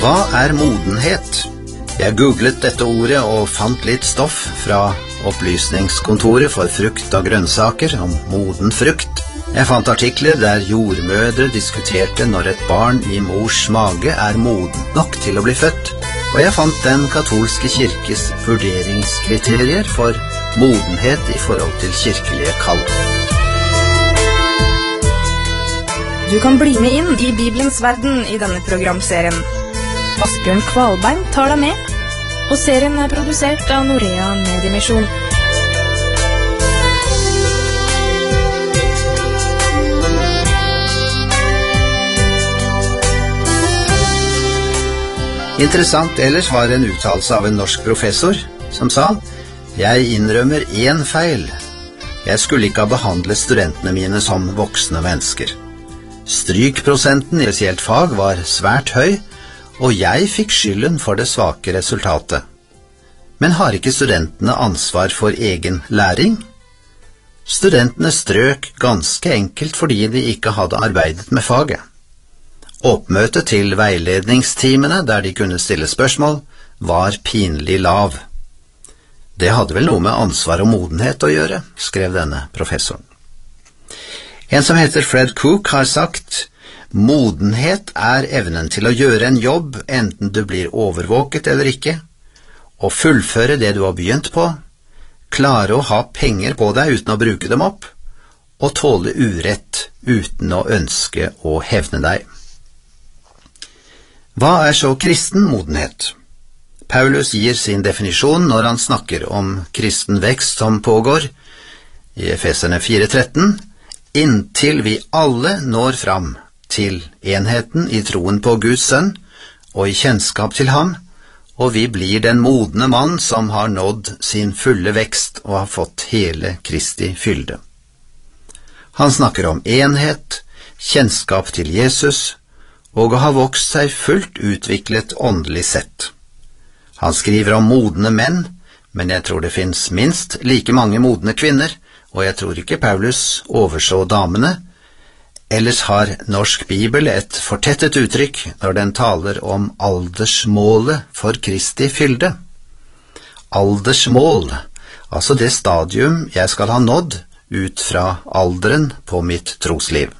Hva modenhet? Jeg googlet dette ordet og fant litt stoff fra Opplysningskontoret for frukt og grønnsaker om moden frukt. Jeg fant artikler der jordmødre diskuterte når et barn i mors mage moden nok til å bli født, og jeg fant den katolske kirkes vurderingskriterier for modenhet i forhold til kirkelige kall. Du kan bli med inn i Bibelens verden i denne programserien. Asbjørn Kvalbein tar deg med, og serien produsert av Norea Mediemisjon. Interessant ellers var en uttalelse av en norsk professor som sa: «Jeg innrømmer en feil. Jeg skulle ikke ha behandlet studentene mine som voksne mennesker. Strykprosenten i spesielt fag var svært høy, og jeg fikk skylden for det svake resultatet. Men har ikke studentene ansvar for egen læring? Studentene strøk ganske enkelt fordi de ikke hadde arbeidet med faget. Oppmøte til veiledningstimene der de kunne stille spørsmål var pinlig lav. Det hadde vel noe med ansvar og modenhet å gjøre», skrev denne professoren. En som heter Fred Cook har sagt: «Modenhet evnen til å gjøre en jobb enten du blir overvåket eller ikke, å fullføre det du har begynt på, klare å ha penger på deg uten å bruke dem opp, og tåle urett uten å ønske å hevne deg.» Hva så kristen modenhet? Paulus gir sin definisjon når han snakker om kristen vekst som pågår i Efeserne 4:13, inntil vi alle når fram til enheten i troen på Guds sønn og i kjennskap til ham, og vi blir den modne mann som har nådd sin fulle vekst og har fått hele Kristi fylde. Han snakker om enhet, kjennskap til Jesus og å ha vokst seg fullt utviklet åndelig sett. Han skriver om modne menn, men jeg tror det finnes minst like mange modne kvinner, og jeg tror ikke Paulus overså damene. Ellers har norsk bibel et fortettet uttrykk når den taler om aldersmålet for Kristi fylde. Aldersmål, altså det stadium jeg skal ha nådd ut fra alderen på mitt trosliv.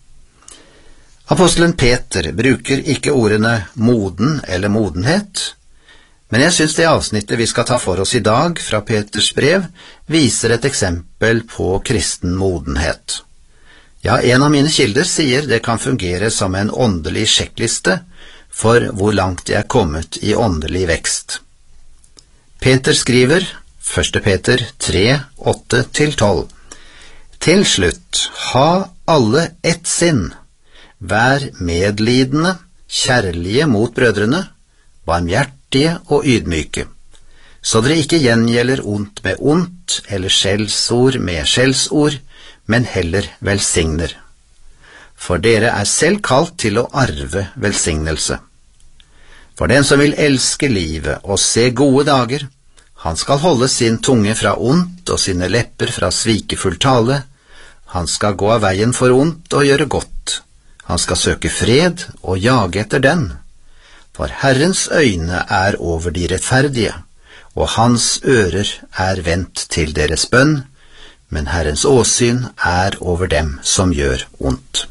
Apostelen Peter bruker ikke ordene moden eller modenhet, men jeg synes det avsnittet vi skal ta for oss i dag fra Peters brev viser et eksempel på kristen modenhet. Ja, en av mine kilder sier det kan fungere som en åndelig sjekkliste for hvor langt jeg kommet i åndelig vekst. Peter skriver, 1. Peter 3, 8-12, «Til slutt, ha alle ett sinn, vær medlidende, kjærlige mot brødrene, barmhjertige og ydmyke, så dere ikke gjengjelder ondt med ondt, eller skjellsord med skjellsord, men heller velsigner. For dere selv kalt til å arve velsignelse. For den som vil elske livet og se gode dager, han skal holde sin tunge fra ondt og sine lepper fra svikefull tale. Han skal gå av veien for ondt og gjøre godt. Han skal søke fred og jage etter den. For Herrens øyne over de rettferdige, og hans ører vendt til deres bønn, men Herrens åsyn over dem som gjør ondt.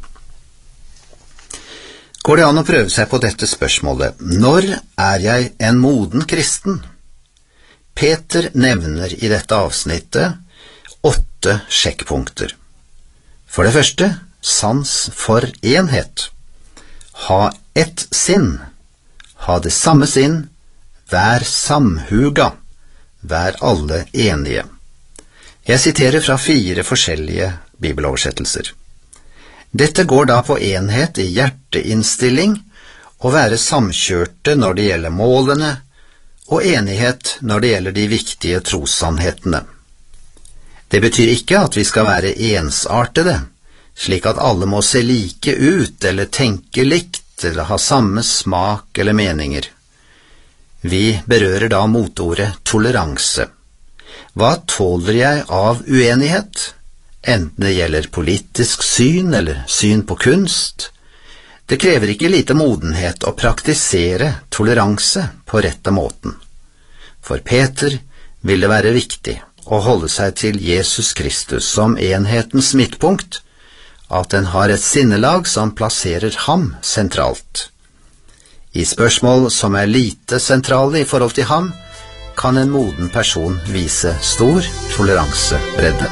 Går det an å prøve seg på dette spørsmålet: Når jeg en moden kristen? Peter nevner i dette avsnittet 8 sjekkpunkter. For det første, sans for enhet. Ha ett sinn. Ha det samme sinn. Vær samhuga. Vær alle enige. Jeg siterer fra 4 forskjellige bibeloversettelser. Dette går da på enhet i hjerteinnstilling, å være samkjørte når det gjelder målene, og enighet når det gjelder de viktige trossannhetene. Det betyr ikke at vi skal være ensartede, slik at alle må se like ut, eller tenke likt, eller ha samme smak eller meninger. Vi berører da motordet toleranse. Hva tåler jeg av uenighet? Enten det gjelder politisk syn eller syn på kunst. Det krever ikke lite modenhet å praktisere toleranse på rette måten. For Peter vil det være viktig å holde seg til Jesus Kristus som enhetens midtpunkt, at en har et sinnelag som plasserer ham sentralt. I spørsmål som er lite sentrale i forhold til ham, kan en moden person vise stor toleransebredde.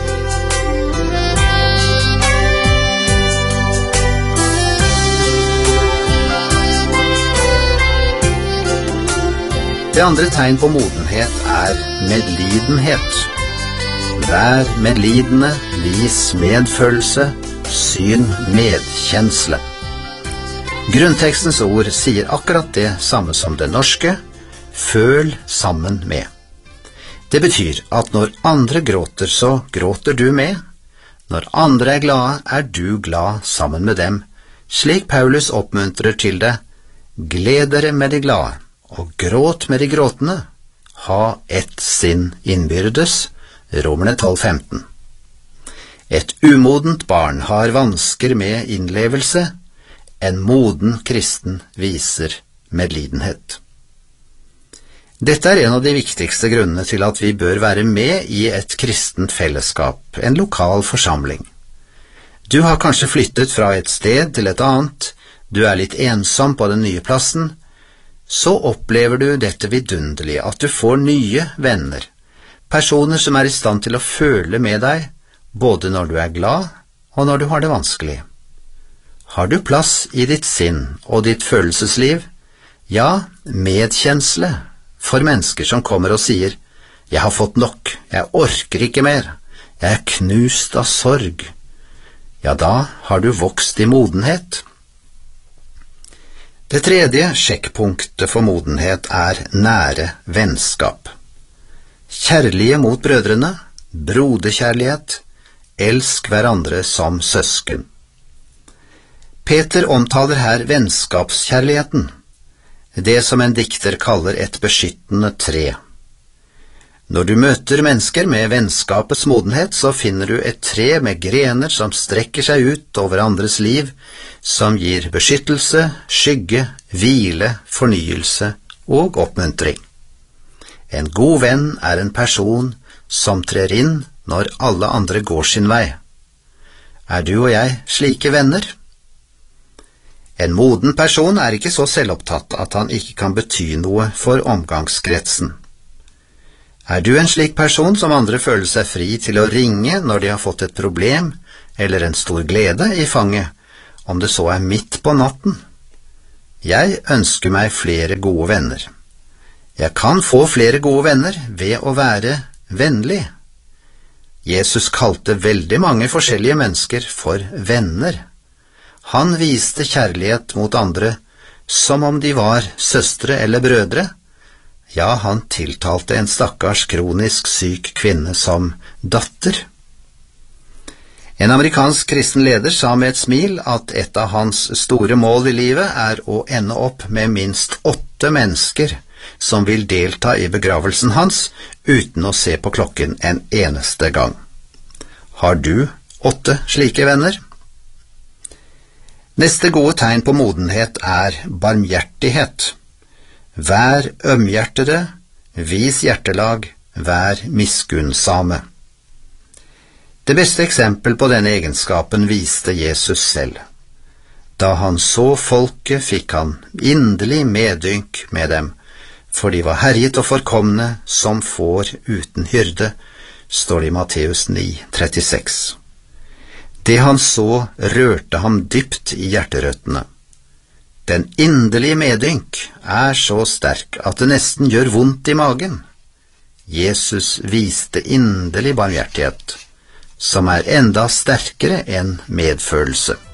Det andre tegn på modenhet er medlidenhet. Vær medlidende, vis medfølelse, syn medkjensle. Grunntekstens ord sier akkurat det samme som det norske, føl sammen med. Det betyr at når andre gråter, så gråter du med. Når andre er glade, er du glad sammen med dem. Slik Paulus oppmuntrer til det, gled dere med de glade, og gråt med de gråtende, ha ett sinn innbyrdes, Romerne 12:15. Et umodent barn har vansker med innlevelse, en moden kristen viser medlidenhet. Dette er en av de viktigste grunnene til at vi bør være med i et kristent fellesskap, en lokal forsamling. Du har kanskje flyttet fra et sted til et annet, du er litt ensom på den nye plassen, så opplever du dette vidunderlige, at du får nye venner, personer som er i stand til å føle med deg, både når du er glad og når du har det vanskelig. Har du plass i ditt sinn og ditt følelsesliv? Ja, medkjensle for mennesker som kommer og sier, jeg har fått nok, jeg orker ikke mer, jeg er knust av sorg. Ja, da har du vokst i modenhet. Det tredje sjekkpunktet for modenhet er nære vennskap. Kjærlige mot brødrene, broderkjærlighet, elsk hverandre som søsken. Peter omtaler her vennskapskjærligheten, det som en dikter kaller et beskyttende tre. Når du møter mennesker med vennskapets modenhet, så finner du et tre med grener som strekker seg ut over andres liv, som gir beskyttelse, skygge, hvile, fornyelse og oppmuntring. En god venn er en person som trer inn når alle andre går sin vei. Er du og jeg slike venner? En moden person er ikke så selvopptatt at han ikke kan bety noe for omgangskretsen. Er du en slik person som andre føler seg fri til å ringe når de har fått et problem eller en stor glede i fanget, om det så er midt på natten? Jeg ønsker meg flere gode venner. Jeg kan få flere gode venner ved å være vennlig. Jesus kalte veldig mange forskjellige mennesker for venner. Han viste kjærlighet mot andre som om de var søstre eller brødre. Ja, han tiltalte en stakkars kronisk syk kvinne som datter. En amerikansk kristen leder sa med et smil at et av hans store mål i livet er å ende opp med minst 8 mennesker som vil delta i begravelsen hans uten å se på klokken en eneste gang. Har du 8 slike venner? Neste gode tegn på modenhet er barmhjertighet. Vær ømhjertede, vis hjertelag, vær miskunnsame. Det beste eksempel på denne egenskapen viste Jesus selv. Da han så folket, fikk han inderlig medynk med dem, for de var herjet og forkomne som får uten hyrde, står det i Matteus 9:36. Det han så rørte ham dypt i hjerterøttene. Den inderlige medynk er så sterk at det nesten gjør vondt i magen. Jesus viste inderlig barmhjertighet, som er enda sterkere enn medfølelse.